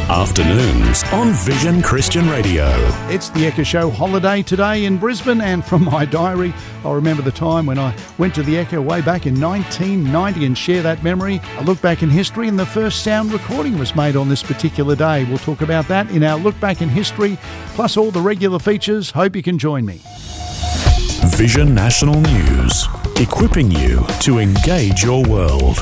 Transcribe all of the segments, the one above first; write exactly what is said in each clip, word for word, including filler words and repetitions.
Afternoons on Vision Christian Radio. It's the Echo Show holiday today in Brisbane, and from my diary, I remember the time when I went to the Echo way back in nineteen ninety and share that memory. I look back in history and the first sound recording was made on this particular day. We'll talk about that in our Look Back in History, plus all the regular features. Hope you can join me. Vision National News, equipping you to engage your world.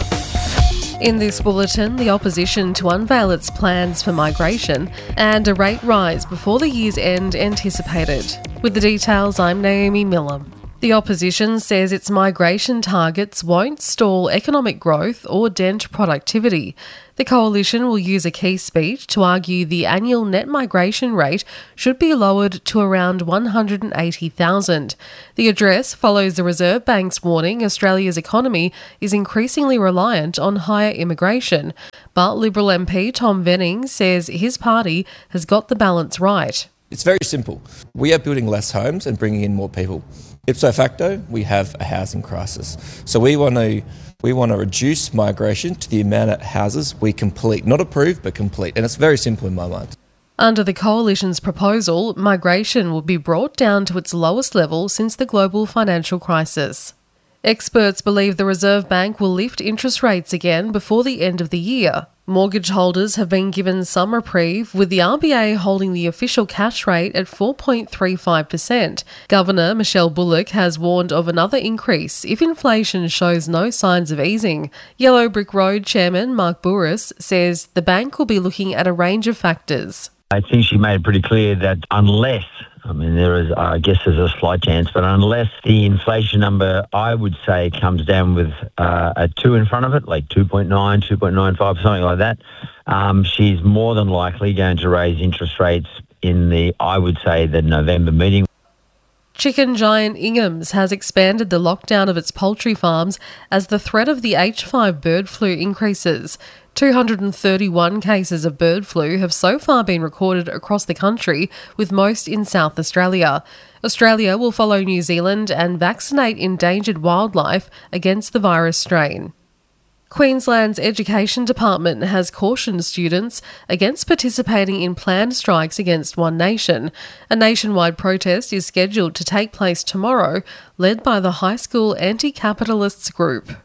In this bulletin, the opposition to unveil its plans for migration and a rate rise before the year's end anticipated. With the details, I'm Naomi Miller. The opposition says its migration targets won't stall economic growth or dent productivity. The coalition will use a key speech to argue the annual net migration rate should be lowered to around one hundred eighty thousand. The address follows the Reserve Bank's warning Australia's economy is increasingly reliant on higher immigration, but Liberal M P Tom Venning says his party has got the balance right. It's very simple. We are building less homes and bringing in more people. Ipso facto, we have a housing crisis. So we want to we want to reduce migration to the amount of houses we complete, not approve, but complete. And it's very simple in my mind. Under the coalition's proposal, migration will be brought down to its lowest level since the global financial crisis. Experts believe the Reserve Bank will lift interest rates again before the end of the year. Mortgage holders have been given some reprieve, with the R B A holding the official cash rate at four point three five percent. Governor Michelle Bullock has warned of another increase if inflation shows no signs of easing. Yellow Brick Road Chairman Mark Bouris says the bank will be looking at a range of factors. I think she made it pretty clear that unless, I mean, there is, I guess there's a slight chance, but unless the inflation number, I would say, comes down with uh, a two in front of it, like two point nine, two point nine five, something like that, um, she's more than likely going to raise interest rates in the, I would say, the November meeting. Chicken giant Ingham's has expanded the lockdown of its poultry farms as the threat of the H five bird flu increases. two hundred thirty-one cases of bird flu have so far been recorded across the country, with most in South Australia. Australia will follow New Zealand and vaccinate endangered wildlife against the virus strain. Queensland's Education Department has cautioned students against participating in planned strikes against One Nation. A nationwide protest is scheduled to take place tomorrow, led by the high school anti-capitalists group.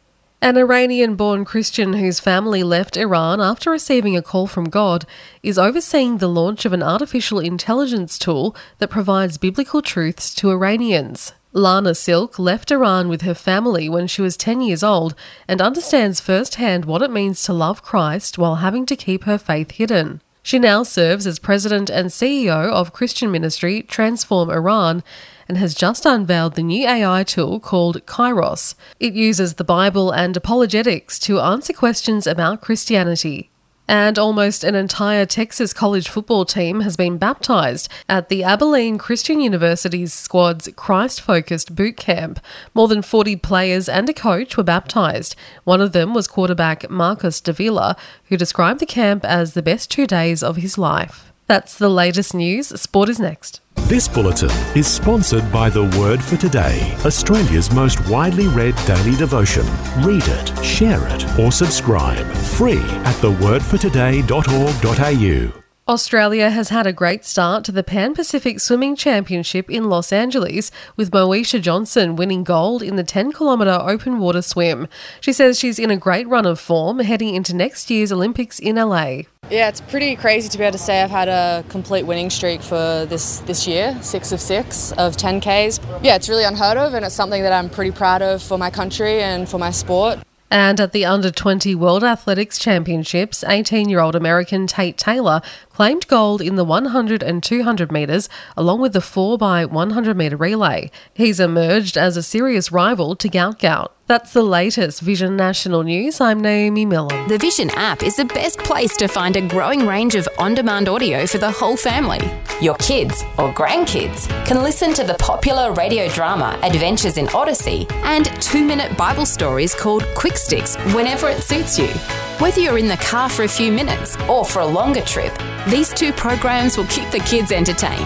An Iranian-born Christian whose family left Iran after receiving a call from God is overseeing the launch of an artificial intelligence tool that provides biblical truths to Iranians. Lana Silk left Iran with her family when she was ten years old and understands firsthand what it means to love Christ while having to keep her faith hidden. She now serves as president and C E O of Christian ministry Transform Iran and has just unveiled the new A I tool called Kairos. It uses the Bible and apologetics to answer questions about Christianity. And almost an entire Texas college football team has been baptised at the Abilene Christian University's squad's Christ-focused boot camp. More than forty players and a coach were baptised. One of them was quarterback Marcus Davila, who described the camp as the best two days of his life. That's the latest news. Sport is next. This bulletin is sponsored by The Word for Today, Australia's most widely read daily devotion. Read it, share it, or subscribe. Free at the word for today dot org dot a u. Australia has had a great start to the Pan-Pacific Swimming Championship in Los Angeles, with Moesha Johnson winning gold in the ten kilometre open water swim. She says she's in a great run of form heading into next year's Olympics in L A. Yeah, it's pretty crazy to be able to say I've had a complete winning streak for this, this year, six of six of ten Ks. Yeah, it's really unheard of, and it's something that I'm pretty proud of for my country and for my sport. And at the under twenty World Athletics Championships, eighteen-year-old American Tate Taylor claimed gold in the one hundred and two hundred metres, along with the four by one hundred metre relay. He's emerged as a serious rival to Gout Gout. That's the latest Vision National News. I'm Naomi Miller. The Vision app is the best place to find a growing range of on-demand audio for the whole family. Your kids or grandkids can listen to the popular radio drama Adventures in Odyssey and two-minute Bible stories called Quick Sticks whenever it suits you. Whether you're in the car for a few minutes or for a longer trip, these two programs will keep the kids entertained.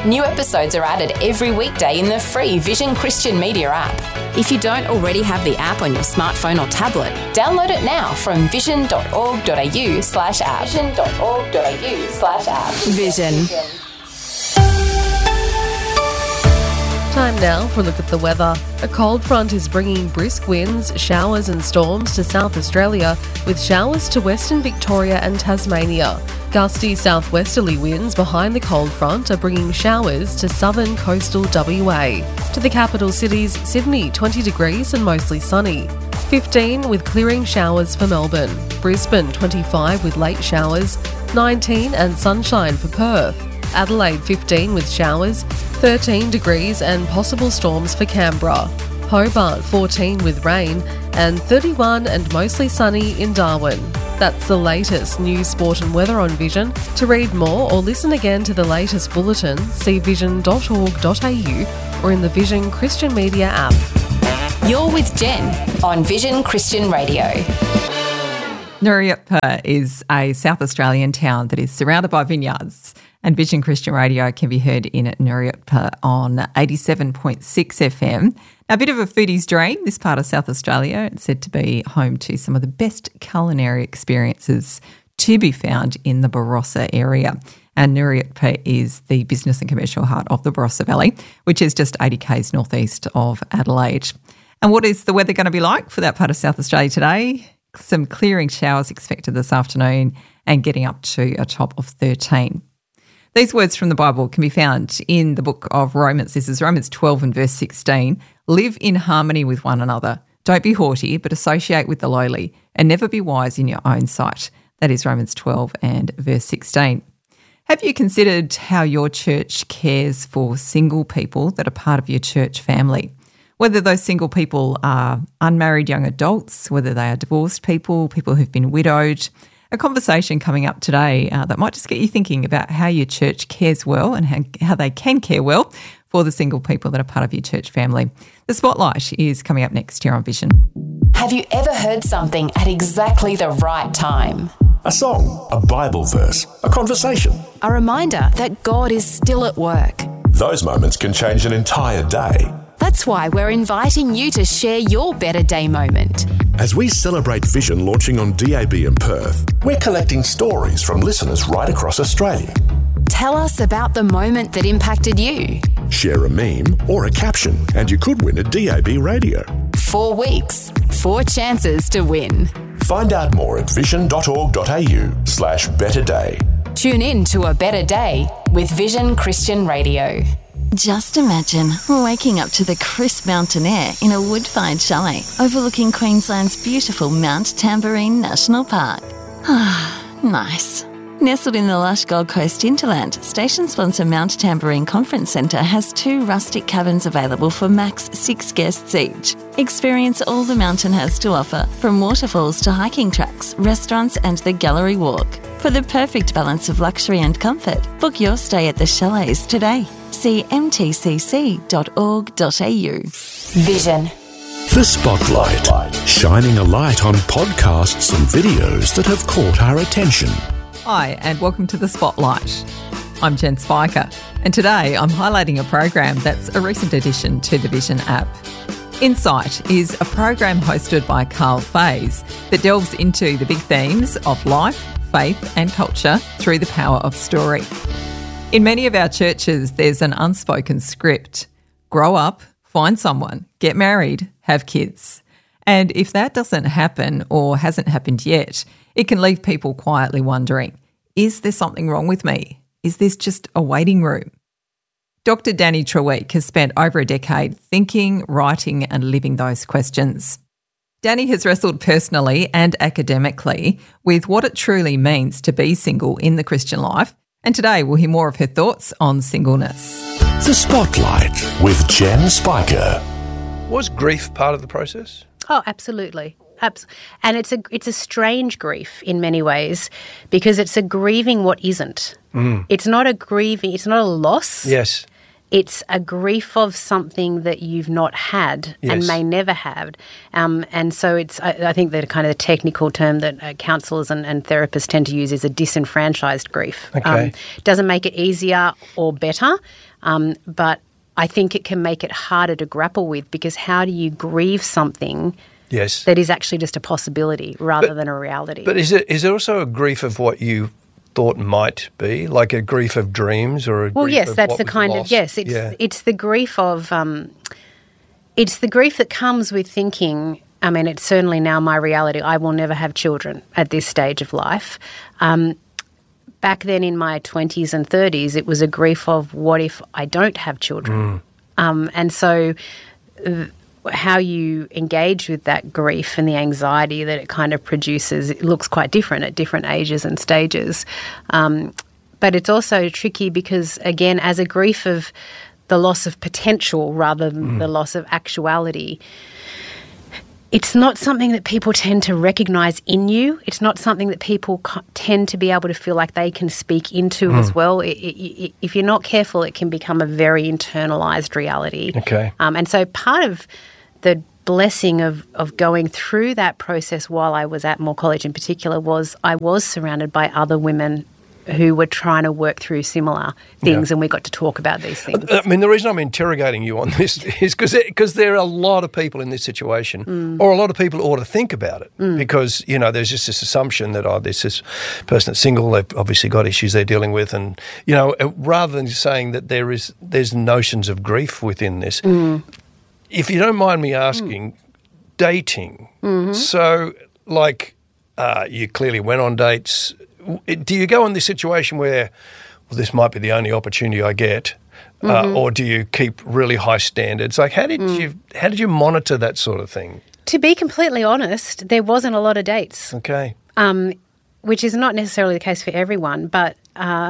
New episodes are added every weekday in the free Vision Christian Media app. If you don't already have the app on your smartphone or tablet, download it now from vision.org.au slash app. vision.org.au slash app. Vision. Time now for a look at the weather. A cold front is bringing brisk winds, showers and storms to South Australia, with showers to Western Victoria and Tasmania. Gusty southwesterly winds behind the cold front are bringing showers to southern coastal W A. To the capital cities, Sydney twenty degrees and mostly sunny. fifteen with clearing showers for Melbourne. Brisbane twenty-five with late showers. nineteen and sunshine for Perth. Adelaide fifteen with showers. thirteen degrees and possible storms for Canberra. Hobart fourteen with rain and thirty-one and mostly sunny in Darwin. That's the latest news, sport and weather on Vision. To read more or listen again to the latest bulletin, see vision dot org dot a u or in the Vision Christian Media app. You're with Jen on Vision Christian Radio. Nuriootpa is a South Australian town that is surrounded by vineyards, and Vision Christian Radio can be heard in Nuriootpa on eighty-seven point six F M. Now, a bit of a foodie's dream, this part of South Australia. It's said to be home to some of the best culinary experiences to be found in the Barossa area. And Nuriootpa is the business and commercial heart of the Barossa Valley, which is just eighty kays northeast of Adelaide. And what is the weather going to be like for that part of South Australia today? Some clearing showers expected this afternoon and getting up to a top of thirteen. These words from the Bible can be found in the book of Romans. This is Romans twelve and verse sixteen. Live in harmony with one another. Don't be haughty, but associate with the lowly, and never be wise in your own sight. That is Romans twelve and verse sixteen. Have you considered how your church cares for single people that are part of your church family? Whether those single people are unmarried young adults, whether they are divorced people, people who've been widowed. A conversation coming up today uh, that might just get you thinking about how your church cares well and how, how they can care well for the single people that are part of your church family. The Spotlight is coming up next here on Vision. Have you ever heard something at exactly the right time? A song, a Bible verse, a conversation. A reminder that God is still at work. Those moments can change an entire day. That's why we're inviting you to share your Better Day moment. As we celebrate Vision launching on D A B in Perth, we're collecting stories from listeners right across Australia. Tell us about the moment that impacted you. Share a meme or a caption and you could win a D A B radio. Four weeks, four chances to win. Find out more at vision dot org dot a u slash better day. Tune in to A Better Day with Vision Christian Radio. Just imagine waking up to the crisp mountain air in a wood-fired chalet overlooking Queensland's beautiful Mount Tamborine National Park. Ah, nice. Nestled in the lush Gold Coast hinterland, station sponsor Mount Tamborine Conference Centre has two rustic cabins available for max six guests each. Experience all the mountain has to offer, from waterfalls to hiking tracks, restaurants and the gallery walk. For the perfect balance of luxury and comfort, book your stay at the chalets today. See m t c c dot org dot a u. Vision. The Spotlight, shining a light on podcasts and videos that have caught our attention. Hi, and welcome to The Spotlight. I'm Jen Spiker, and today I'm highlighting a program that's a recent addition to the Vision app. Insight is a program hosted by Carl Faze that delves into the big themes of life, faith and culture through the power of story. In many of our churches, there's an unspoken script. Grow up, find someone, get married, have kids. And if that doesn't happen or hasn't happened yet, it can leave people quietly wondering, is there something wrong with me? Is this just a waiting room? Doctor Danny Treweek has spent over a decade thinking, writing and living those questions. Danny has wrestled personally and academically with what it truly means to be single in the Christian life, and today we'll hear more of her thoughts on singleness. The Spotlight with Jen Spiker. Was grief part of the process? Oh, absolutely. Abs- and it's a it's a strange grief in many ways because it's a grieving what isn't. Mm. It's not a grieving, it's not a loss. Yes. It's a grief of something that you've not had Yes. and may never have. Um, and so it's, I, I think that kind of the technical term that uh, counsellors and, and therapists tend to use is a disenfranchised grief. Okay. Um, doesn't make it easier or better. Um, but I think it can make it harder to grapple with, because how do you grieve something yes. that is actually just a possibility rather but, than a reality? But is it is there also a grief of what you thought might be, like a grief of dreams or a well, grief yes, of that's what the was kind lost? of yes. It's yeah. it's the grief of um, it's the grief that comes with thinking. I mean, it's certainly now my reality. I will never have children at this stage of life. Um, back then, in my twenties and thirties, it was a grief of what if I don't have children, mm. um, and so. Uh, how you engage with that grief and the anxiety that it kind of produces, it looks quite different at different ages and stages. Um, but it's also tricky because, again, as a grief of the loss of potential rather than mm. the loss of actuality, it's not something that people tend to recognise in you. It's not something that people co- tend to be able to feel like they can speak into mm. as well. It, it, it, if you're not careful, it can become a very internalised reality. Okay. Um, and so part of the blessing of, of going through that process while I was at Moore College in particular was I was surrounded by other women who were trying to work through similar things, yeah. and we got to talk about these things. I mean, the reason I'm interrogating you on this is because there are a lot of people in this situation, mm. or a lot of people who ought to think about it, mm. because, you know, there's just this assumption that, oh, there's this person that's single, they've obviously got issues they're dealing with, and, you know, rather than saying that there is there's notions of grief within this, mm. if you don't mind me asking, mm. dating, mm-hmm. so, like, uh, you clearly went on dates. Do you go in this situation where, well, this might be the only opportunity I get, mm-hmm. uh, or do you keep really high standards? Like, how did mm. you how did you monitor that sort of thing? To be completely honest, there wasn't a lot of dates. Okay. Um, which is not necessarily the case for everyone, but uh,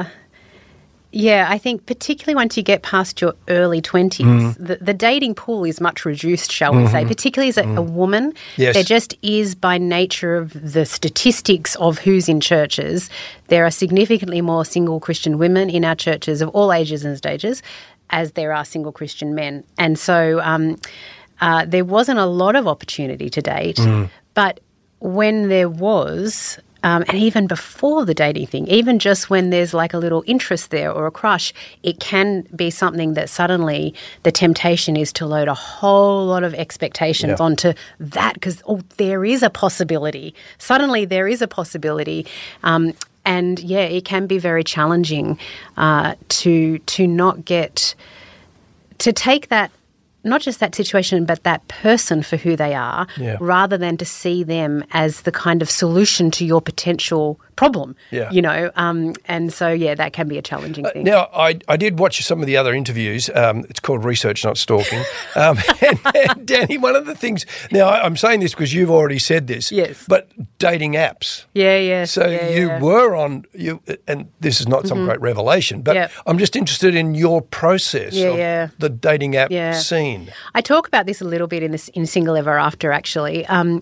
yeah, I think particularly once you get past your early twenties, mm. the, the dating pool is much reduced, shall mm-hmm. we say, particularly as a, mm. a woman. Yes. There just is, by nature of the statistics of who's in churches, there are significantly more single Christian women in our churches of all ages and stages as there are single Christian men. And so um, uh, there wasn't a lot of opportunity to date, mm. but when there was... Um, and even before the dating thing, even just when there's like a little interest there or a crush, it can be something that suddenly the temptation is to load a whole lot of expectations yeah. onto that because, oh, there is a possibility. Suddenly there is a possibility. Um, and, yeah, it can be very challenging uh, to to not get – to take that, not just that situation, but that person for who they are, yeah. rather than to see them as the kind of solution to your potential problem, yeah. you know. Um, and so, yeah, that can be a challenging thing. Uh, now, I, I did watch some of the other interviews. Um, it's called Research, Not Stalking. Um, and, and Danny, one of the things, now I'm saying this because you've already said this, yes. but dating apps. Yeah, yeah. So yeah, you yeah. were on, you, and this is not mm-hmm. some great revelation, but yep. I'm just interested in your process yeah, of yeah. the dating app yeah. scene. I talk about this a little bit in this in Single Ever After, actually. Um,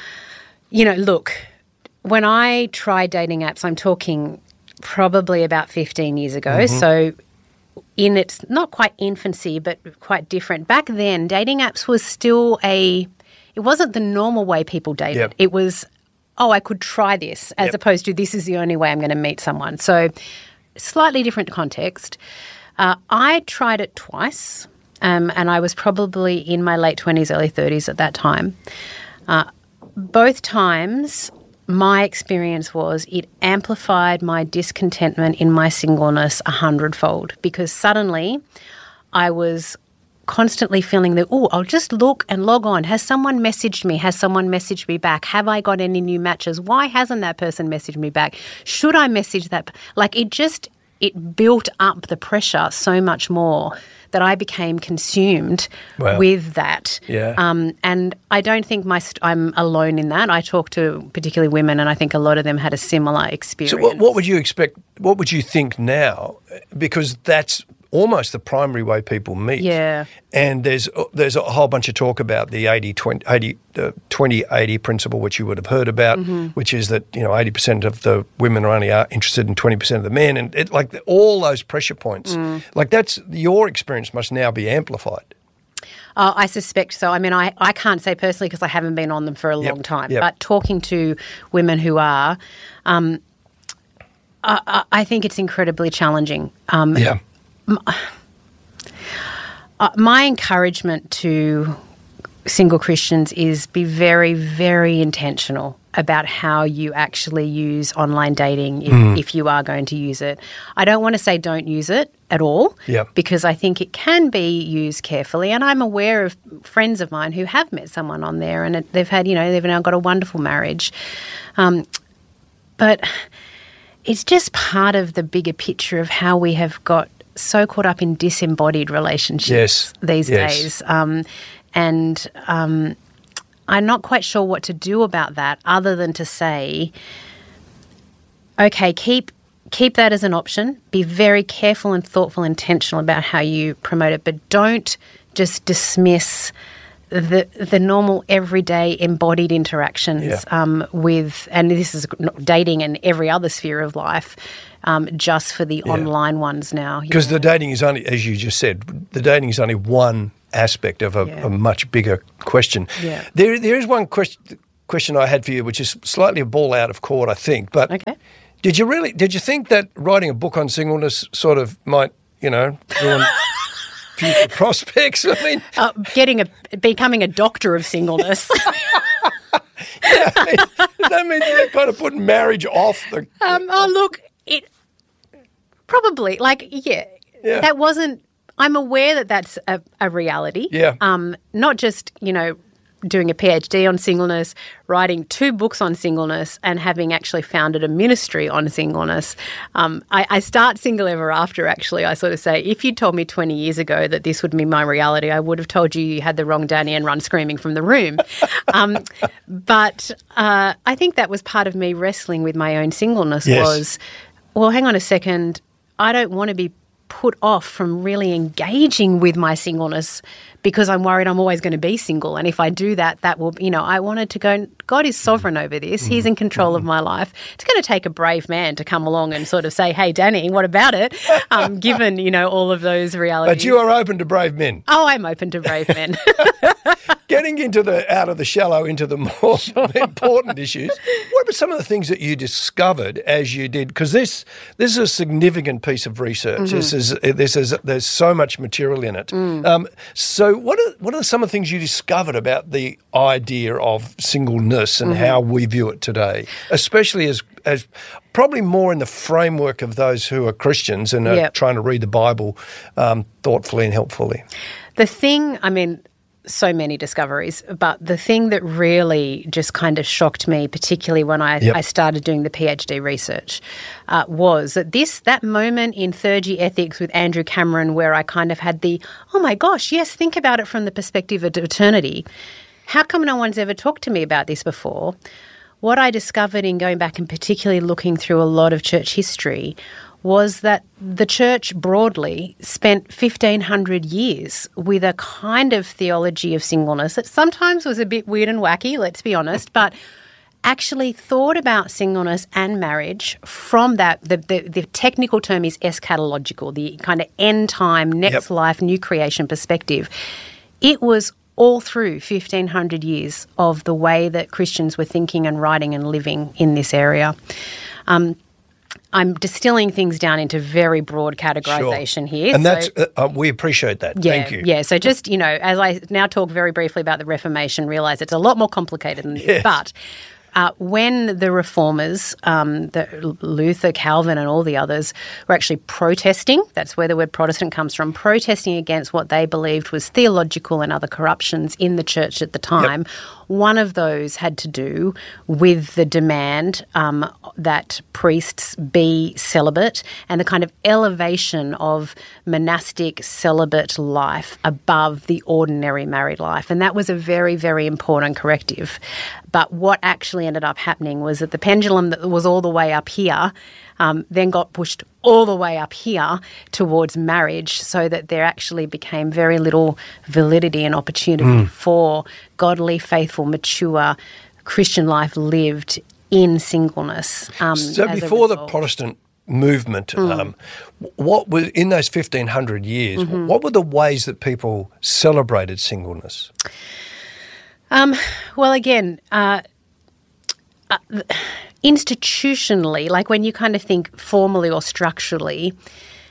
you know, look, when I tried dating apps, I'm talking probably about fifteen years ago. Mm-hmm. So in its not quite infancy, but quite different. Back then, dating apps was still a, it wasn't the normal way people dated. Yep. It was, oh, I could try this, as yep. opposed to this is the only way I'm going to meet someone. So slightly different context. Uh, I tried it twice. Um, and I was probably in my late twenties, early thirties at that time. Uh, both times, my experience was it amplified my discontentment in my singleness a hundredfold because suddenly I was constantly feeling that, oh, I'll just look and log on. Has someone messaged me? Has someone messaged me back? Have I got any new matches? Why hasn't that person messaged me back? Should I message that? Like it just, it built up the pressure so much more that I became consumed wow. with that. Yeah. Um, and I don't think my st- I'm alone in that. I talk to particularly women and I think a lot of them had a similar experience. So what, what would you expect, what would you think now? Because that's almost the primary way people meet. Yeah. And there's there's a whole bunch of talk about the eighty twenty eighty principle, which you would have heard about, mm-hmm. which is that, you know, eighty percent of the women are only are interested in twenty percent of the men. And it, like all those pressure points, mm. like that's, your experience must now be amplified. Uh, I suspect so. I mean, I, I can't say personally because I haven't been on them for a yep. long time, yep. but talking to women who are, um, I, I think it's incredibly challenging. Um, yeah. uh, my encouragement to single Christians is be very, very intentional about how you actually use online dating if, mm. if you are going to use it. I don't want to say don't use it at all, yep. because I think it can be used carefully. And I'm aware of friends of mine who have met someone on there and it, they've had, you know, they've now got a wonderful marriage. Um, but it's just part of the bigger picture of how we have got so caught up in disembodied relationships yes. these yes. days. Um, and um, I'm not quite sure what to do about that other than to say, okay, keep keep that as an option. Be very careful and thoughtful, intentional about how you promote it, but don't just dismiss the the normal everyday embodied interactions yeah. um, with, and this is dating and every other sphere of life, um, just for the yeah. online ones now. Because the dating is only, as you just said, the dating is only one aspect of a, yeah. a much bigger question. Yeah. There, there is one question question I had for you, which is slightly a ball out of court, I think. But okay. did you really? Did you think that writing a book on singleness sort of might, you know, ruin future prospects? I mean, uh, getting a becoming a doctor of singleness. yeah, I mean, does that mean they're kind of putting marriage off the? Um, oh, look, it probably like yeah, yeah. that wasn't. I'm aware that that's a, a reality. Yeah. Um, not just, you know, doing a PhD on singleness, writing two books on singleness, and having actually founded a ministry on singleness. Um, I, I start Single Ever After, actually. I sort of say, if you told me twenty years ago that this would be my reality, I would have told you you had the wrong Danny and run screaming from the room. um, but uh, I think that was part of me wrestling with my own singleness yes. was, well, hang on a second, I don't want to be put off from really engaging with my singleness because I'm worried I'm always going to be single. And if I do that, that will, you know, I wanted to go, God is sovereign over this. He's in control of my life. It's going to take a brave man to come along and sort of say, hey, Danny, what about it? Um, given, you know, all of those realities. But you are open to brave men. Oh, I'm open to brave men. Getting into the out of the shallow into the more sure. important issues, what were some of the things that you discovered as you did? Because this this is a significant piece of research. Mm-hmm. This is this is there's so much material in it. Mm. Um, so what are what are some of the things you discovered about the idea of singleness and mm-hmm. how we view it today, especially as as probably more in the framework of those who are Christians and are yep. trying to read the Bible um, thoughtfully and helpfully? The thing, I mean, so many discoveries, but the thing that really just kind of shocked me, particularly when I, yep. I started doing the PhD research, uh, was that this that moment in third year ethics with Andrew Cameron where I kind of had the, oh my gosh, yes, think about it from the perspective of eternity. How come no one's ever talked to me about this before? What I discovered in going back and particularly looking through a lot of church history was that the church broadly spent fifteen hundred years with a kind of theology of singleness that sometimes was a bit weird and wacky, let's be honest, but actually thought about singleness and marriage from that, the, the, the technical term is eschatological, the kind of end time, next yep. life, new creation perspective. It was all through fifteen hundred years of the way that Christians were thinking and writing and living in this area. Um, I'm distilling things down into very broad categorisation sure. here. And so, that's, uh, uh, we appreciate that. Yeah, Thank you. Yeah, so just, you know, as I now talk very briefly about the Reformation, realise it's a lot more complicated than this. Yes. But uh, when the reformers, um, the Luther, Calvin and all the others were actually protesting, that's where the word Protestant comes from, protesting against what they believed was theological and other corruptions in the church at the time, yep. one of those had to do with the demand um, that priests be celibate and the kind of elevation of monastic celibate life above the ordinary married life. And that was a very, very important corrective. But what actually ended up happening was that the pendulum that was all the way up here um, then got pushed all the way up here towards marriage, so that there actually became very little validity and opportunity mm. for godly, faithful, mature Christian life lived in singleness. Um, so before the Protestant movement, mm. um, what was in those fifteen hundred years, mm-hmm. what were the ways that people celebrated singleness? Um, well, again, uh, uh, institutionally, like when you kind of think formally or structurally,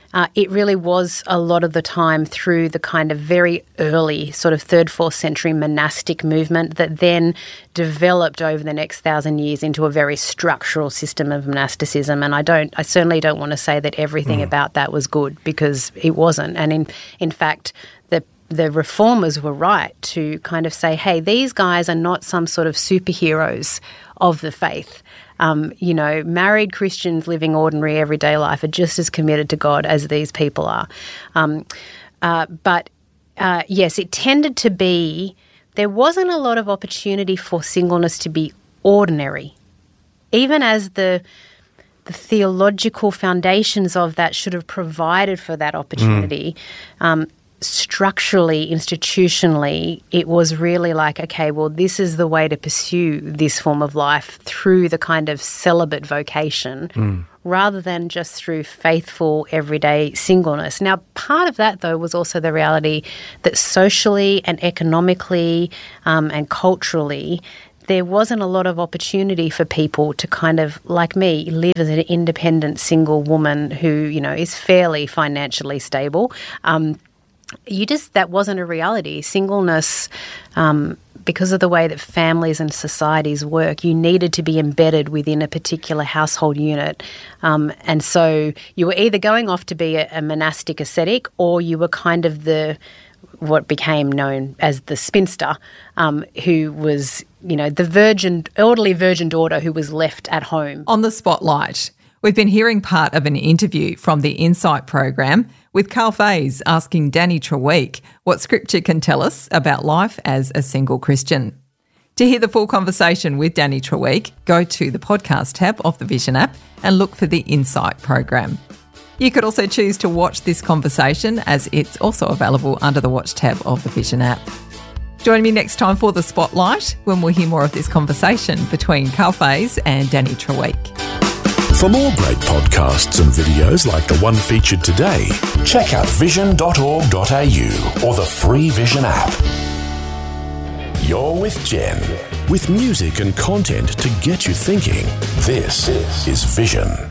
uh, it really was a lot of the time through the kind of very early sort of third, fourth century monastic movement that then developed over the next thousand years into a very structural system of monasticism. And I don't, I certainly don't want to say that everything mm. about that was good, because it wasn't. And in in fact, the the reformers were right to kind of say, hey, these guys are not some sort of superheroes of the faith. Um, you know, married Christians living ordinary everyday life are just as committed to God as these people are. Um, uh, but uh, yes, it tended to be, there wasn't a lot of opportunity for singleness to be ordinary, even as the the theological foundations of that should have provided for that opportunity. Mm. Um, structurally, institutionally, it was really like, okay, well, this is the way to pursue this form of life through the kind of celibate vocation mm. rather than just through faithful everyday singleness. Now, part of that, though, was also the reality that socially and economically um, and culturally, there wasn't a lot of opportunity for people to kind of, like me, live as an independent single woman who, you know, is fairly financially stable. Um, You just, that wasn't a reality. Singleness, um, because of the way that families and societies work, you needed to be embedded within a particular household unit. Um, and so you were either going off to be a, a monastic ascetic, or you were kind of the, what became known as the spinster, um, who was, you know, the virgin, elderly virgin daughter who was left at home. On the Spotlight, we've been hearing part of an interview from the Insight program with Carl Faze asking Danny Treweek what Scripture can tell us about life as a single Christian. To hear the full conversation with Danny Treweek, go to the podcast tab of the Vision app and look for the Insight program. You could also choose to watch this conversation, as it's also available under the Watch tab of the Vision app. Join me next time for the Spotlight, when we'll hear more of this conversation between Carl Faze and Danny Treweek. For more great podcasts and videos like the one featured today, check out vision dot org dot a u or the free Vision app. You're with Jen, with music and content to get you thinking. This is Vision.